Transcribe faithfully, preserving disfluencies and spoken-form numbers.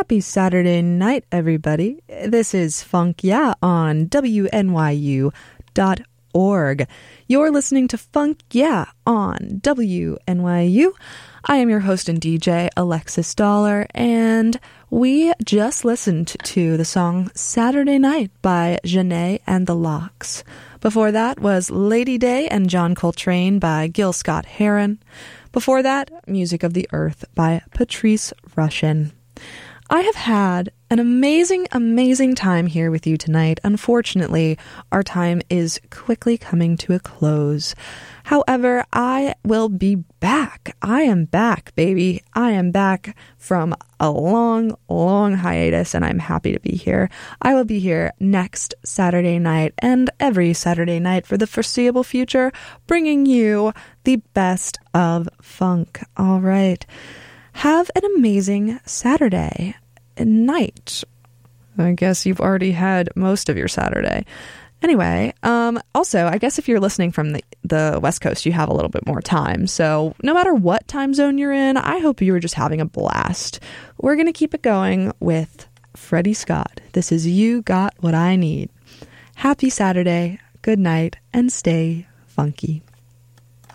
Happy Saturday night, everybody. This is Funk Yeah on W N Y U dot org. You're listening to Funk Yeah on W N Y U. I am your host and D J, Alexis Dollar, and we just listened to the song Saturday Night by Janae and the Locks. Before that was Lady Day and John Coltrane by Gil Scott-Heron. Before that, Music of the Earth by Patrice Rushen. I have had an amazing, amazing time here with you tonight. Unfortunately, our time is quickly coming to a close. However, I will be back. I am back, baby. I am back from a long, long hiatus, and I'm happy to be here. I will be here next Saturday night and every Saturday night for the foreseeable future, bringing you the best of funk. All right. Have an amazing Saturday night. I guess you've already had most of your Saturday. Anyway, um, also, I guess if you're listening from the, the West Coast, you have a little bit more time. So no matter what time zone you're in, I hope you were just having a blast. We're going to keep it going with Freddie Scott. This is You Got What I Need. Happy Saturday, good night, and stay funky.